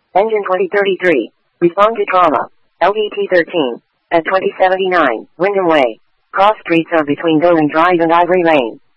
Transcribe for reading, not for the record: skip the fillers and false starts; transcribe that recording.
Engine 2033. Respond to trauma. LDT 13. At 2079, Wyndham Way. Cross streets are between Golden Drive and Ivory Lane.